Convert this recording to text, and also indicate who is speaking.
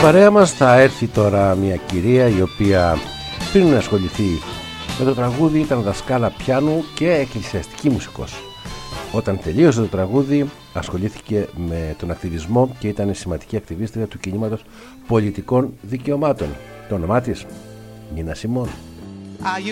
Speaker 1: παρέα μας θα έρθει τώρα μια κυρία η οποία πριν να ασχοληθεί με το τραγούδι ήταν δασκάλα πιάνου και εκκλησιαστική μουσικός. Όταν τελείωσε το τραγούδι ασχολήθηκε με τον ακτιβισμό και ήταν σημαντική ακτιβίστρια του κινήματος πολιτικών δικαιωμάτων. Το όνομά της Νίνα Σιμών.
Speaker 2: Are you